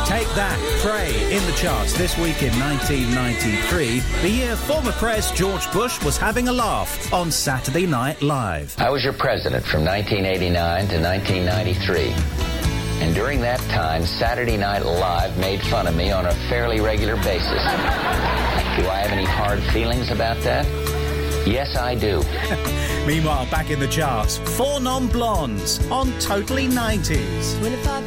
Take That, Pray in the charts this week in 1993, the year former Pres George Bush was having a laugh on Saturday Night Live. I was your president from 1989 to 1993. And during that time, Saturday Night Live made fun of me on a fairly regular basis. Do I have any hard feelings about that? Yes, I do. Meanwhile, back in the charts, 4 Non-Blondes on Totally 90s. 25